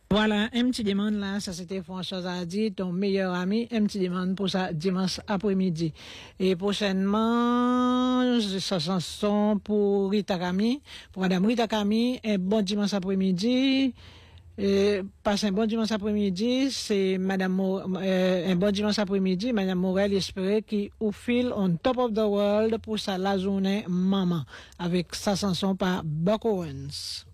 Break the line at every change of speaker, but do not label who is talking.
Voilà, un petit demande là, ça c'était Françoise Hardy, ton meilleur ami, un petit demande pour ça dimanche après-midi. Et prochainement, ça chanson pour Rita Kami, pour Madame Rita Kami, un bon dimanche après-midi. Passe un bon dimanche après-midi, c'est un bon dimanche après-midi, Madame Morel espérait qu'il ou feel on top of the world pour sa la journée maman, avec sa chanson par Buck Owens.